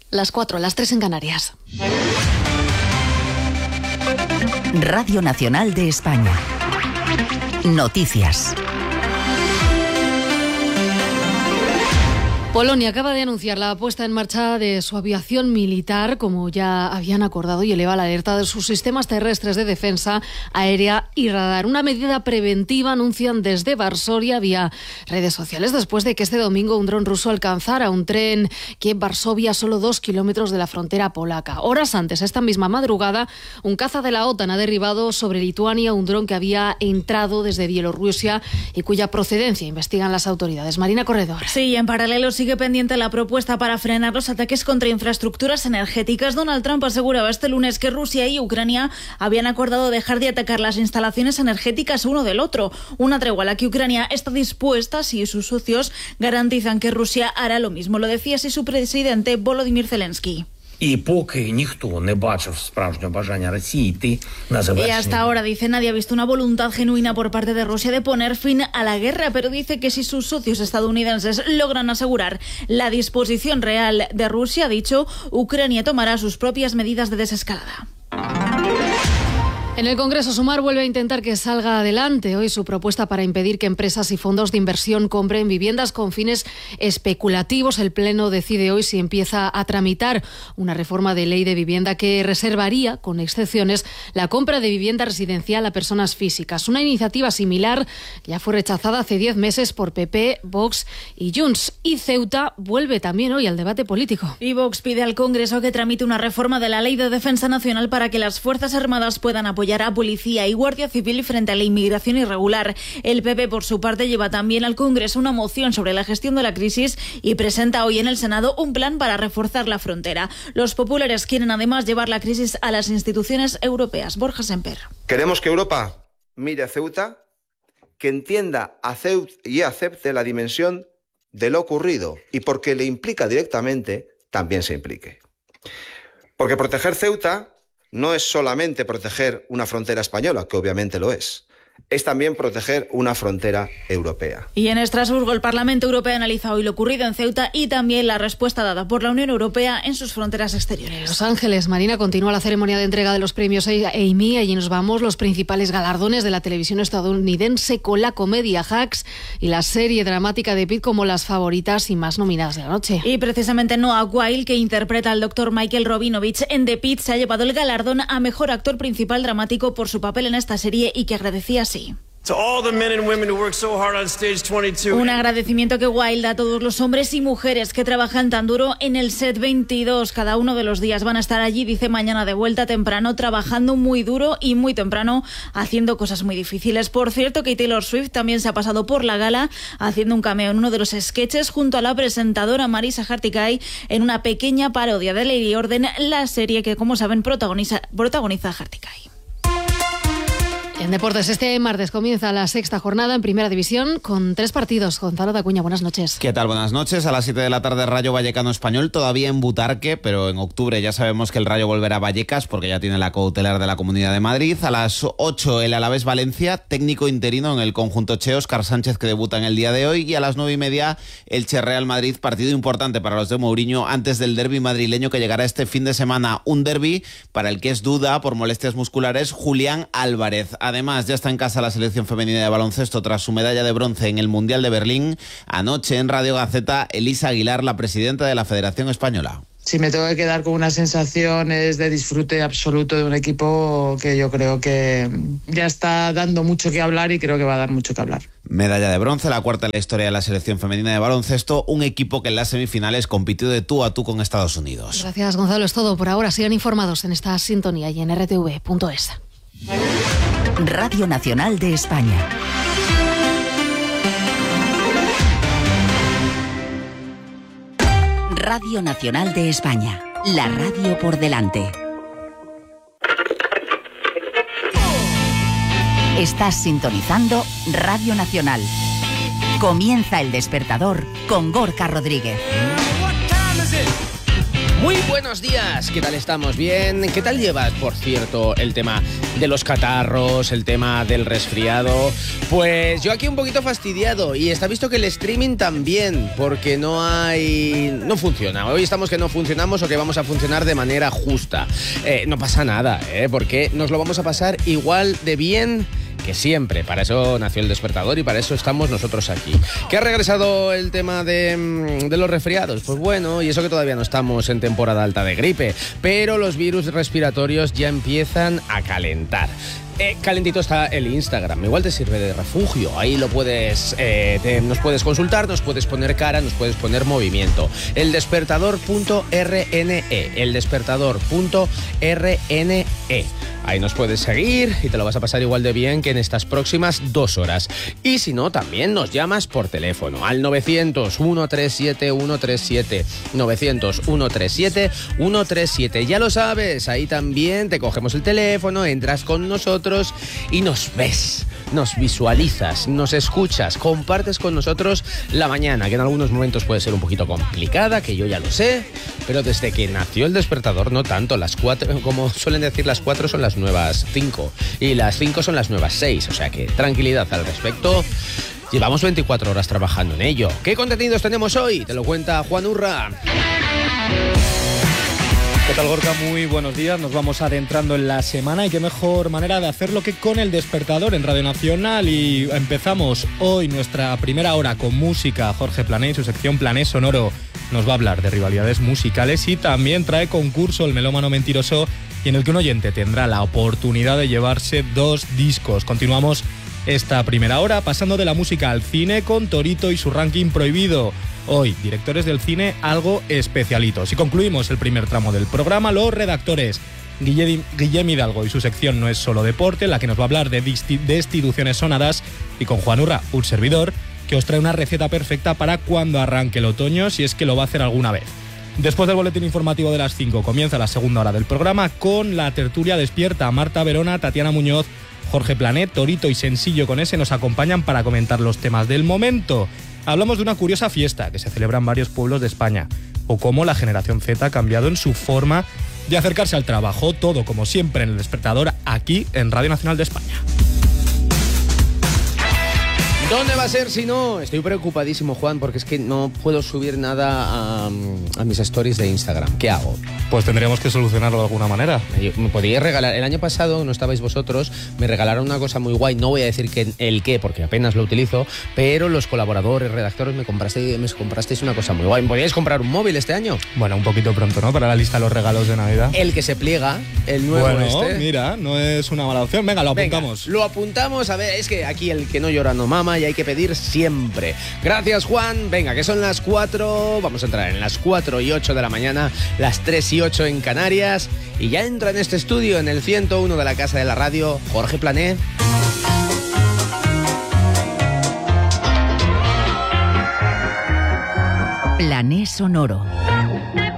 Las 4, las 3 en Canarias. Radio Nacional de España. Noticias. Polonia acaba de anunciar la puesta en marcha de su aviación militar, como ya habían acordado, y eleva la alerta de sus sistemas terrestres de defensa aérea y radar. Una medida preventiva, anuncian desde Varsovia vía redes sociales, después de que este domingo un dron ruso alcanzara un tren Kiev-Varsovia, solo 2 kilómetros de la frontera polaca. Horas antes, esta misma madrugada, un caza de la OTAN ha derribado sobre Lituania un dron que había entrado desde Bielorrusia y cuya procedencia investigan las autoridades. Marina Corredor. Sí, en paralelo sigue pendiente la propuesta para frenar los ataques contra infraestructuras energéticas. Donald Trump aseguraba este lunes que Rusia y Ucrania habían acordado dejar de atacar las instalaciones energéticas uno del otro. Una tregua a la que Ucrania está dispuesta si sus socios garantizan que Rusia hará lo mismo. Lo decía así su presidente Volodymyr Zelensky. Y hasta ahora, dice, nadie ha visto una voluntad genuina por parte de Rusia de poner fin a la guerra, pero dice que si sus socios estadounidenses logran asegurar la disposición real de Rusia, ha dicho, Ucrania tomará sus propias medidas de desescalada. En el Congreso, Sumar vuelve a intentar que salga adelante hoy su propuesta para impedir que empresas y fondos de inversión compren viviendas con fines especulativos. El Pleno decide hoy si empieza a tramitar una reforma de ley de vivienda que reservaría, con excepciones, la compra de vivienda residencial a personas físicas. Una iniciativa similar que ya fue rechazada hace 10 meses por PP, Vox y Junts. Y Ceuta vuelve también hoy al debate político. Y Vox pide al Congreso que tramite una reforma de la Ley de Defensa Nacional para que las Fuerzas Armadas puedan apoyar a Policía y Guardia Civil frente a la inmigración irregular. El PP, por su parte, lleva también al Congreso una moción sobre la gestión de la crisis y presenta hoy en el Senado un plan para reforzar la frontera. Los populares quieren además llevar la crisis a las instituciones europeas. Borja Semper. Queremos que Europa mire a Ceuta, que entienda a Ceuta y acepte la dimensión de lo ocurrido y porque le implica directamente, también se implique. Porque proteger Ceuta no es solamente proteger una frontera española, que obviamente lo es también proteger una frontera europea. Y en Estrasburgo, el Parlamento Europeo analiza hoy lo ocurrido en Ceuta y también la respuesta dada por la Unión Europea en sus fronteras exteriores. Los Ángeles, Marina, continúa la ceremonia de entrega de los premios Emmy. Allí nos vamos, los principales galardones de la televisión estadounidense, con la comedia Hacks y la serie dramática de Pitt como las favoritas y más nominadas de la noche. Y precisamente Noah Wyle, que interpreta al Dr. Michael Robinovich en The Pitt, se ha llevado el galardón a mejor actor principal dramático por su papel en esta serie y que agradecía así. Un agradecimiento que Wilde da a todos los hombres y mujeres que trabajan tan duro en el set 22. Cada uno de los días van a estar allí, dice, mañana de vuelta temprano, trabajando muy duro y muy temprano, haciendo cosas muy difíciles. Por cierto, que Taylor Swift también se ha pasado por la gala, haciendo un cameo en uno de los sketches junto a la presentadora Marisa Hartikay en una pequeña parodia de Ley y Orden, la serie que, como saben, protagoniza Hartikay. En deportes, este martes comienza la sexta jornada en Primera División con 3 partidos. Gonzalo Dacuña, buenas noches. ¿Qué tal? Buenas noches. A las 7 de la tarde, Rayo Vallecano Español, todavía en Butarque, pero en octubre ya sabemos que el Rayo volverá a Vallecas porque ya tiene la cautelar de la Comunidad de Madrid. A las 8, el Alavés Valencia, técnico interino en el conjunto Che, Óscar Sánchez, que debuta en el día de hoy. Y a las 9:30, Elche Real Madrid, partido importante para los de Mourinho antes del derbi madrileño que llegará este fin de semana. Un derbi para el que es duda por molestias musculares Julián Álvarez. Además, ya está en casa la selección femenina de baloncesto tras su medalla de bronce en el Mundial de Berlín. Anoche en Radio Gaceta, Elisa Aguilar, la presidenta de la Federación Española. Si me tengo que quedar con unas sensaciones de disfrute absoluto de un equipo que yo creo que ya está dando mucho que hablar y creo que va a dar mucho que hablar. Medalla de bronce, la cuarta en la historia de la selección femenina de baloncesto, un equipo que en las semifinales compitió de tú a tú con Estados Unidos. Gracias, Gonzalo, es todo por ahora. Sigan informados en esta sintonía y en rtv.es. Radio Nacional de España. Radio Nacional de España. La radio por delante. Estás sintonizando Radio Nacional. Comienza El Despertador con Gorka Rodríguez. Muy buenos días, ¿qué tal estamos? ¿Bien? ¿Qué tal llevas, por cierto, el tema de los catarros, el tema del resfriado? Pues yo aquí un poquito fastidiado y está visto que el streaming también, porque no funciona. Hoy estamos que no funcionamos o que vamos a funcionar de manera justa. No pasa nada, porque nos lo vamos a pasar igual de bien que siempre. Para eso nació el despertador y para eso estamos nosotros aquí. ¿Qué ha regresado el tema de los resfriados? Pues bueno, y eso que todavía no estamos en temporada alta de gripe, pero los virus respiratorios ya empiezan a calentar. Calentito está el Instagram, igual te sirve de refugio, ahí lo puedes, nos puedes consultar, nos puedes poner cara, nos puedes poner movimiento. Eldespertador.rne, eldespertador.rne. Ahí nos puedes seguir y te lo vas a pasar igual de bien que en estas próximas 2 horas. Y si no, también nos llamas por teléfono al 900-137-137, 900-137-137. Ya lo sabes, ahí también te cogemos el teléfono, entras con nosotros y nos ves, nos visualizas, nos escuchas, compartes con nosotros la mañana, que en algunos momentos puede ser un poquito complicada, que yo ya lo sé, pero desde que nació el despertador no tanto. Las 4, como suelen decir, las 4 son las nuevas 5 y las 5 son las nuevas 6, o sea que tranquilidad al respecto. Llevamos 24 horas trabajando en ello. ¿Qué contenidos tenemos hoy? Te lo cuenta Juan Urra. ¿Qué tal, Gorka? Muy buenos días. Nos vamos adentrando en la semana y qué mejor manera de hacerlo que con el despertador en Radio Nacional. Y empezamos hoy nuestra primera hora con música. Jorge Plané y su sección Plané Sonoro nos va a hablar de rivalidades musicales y también trae concurso El Melómano Mentiroso, y en el que un oyente tendrá la oportunidad de llevarse 2 discos. Continuamos esta primera hora pasando de la música al cine con Torito y su ranking prohibido. Hoy, directores del cine algo especialitos. Y concluimos el primer tramo del programa, los redactores. Guillem Hidalgo y su sección No es solo deporte, en la que nos va a hablar de destituciones sonadas, y con Juan Urra, un servidor, que os trae una receta perfecta para cuando arranque el otoño, si es que lo va a hacer alguna vez. Después del boletín informativo de las 5 comienza la segunda hora del programa con la tertulia despierta. Marta Verona, Tatiana Muñoz, Jorge Plané, Torito y Sensillo con S nos acompañan para comentar los temas del momento. Hablamos de una curiosa fiesta que se celebra en varios pueblos de España, o cómo la generación Z ha cambiado en su forma de acercarse al trabajo. Todo, como siempre, en El Despertador, aquí en Radio Nacional de España. ¿Dónde va a ser si no? Estoy preocupadísimo, Juan, porque es que no puedo subir nada a mis stories de Instagram. ¿Qué hago? Pues tendríamos que solucionarlo de alguna manera. Me podíais regalar. El año pasado, no estabais vosotros, me regalaron una cosa muy guay. No voy a decir el qué, porque apenas lo utilizo, pero los colaboradores, redactores, me comprasteis una cosa muy guay. ¿Me podíais comprar un móvil este año? Bueno, un poquito pronto, ¿no? Para la lista de los regalos de Navidad. El que se pliega, el nuevo mira, no es una mala opción. Venga, lo apuntamos. Lo apuntamos. A ver, es que aquí el que no llora no mama y hay que pedir siempre. Gracias, Juan. Venga, que son las 4. Vamos a entrar en las 4:08 de la mañana, las 3:08 en Canarias. Y ya entra en este estudio, en el 101 de la Casa de la Radio, Jorge Plané. Plané Sonoro.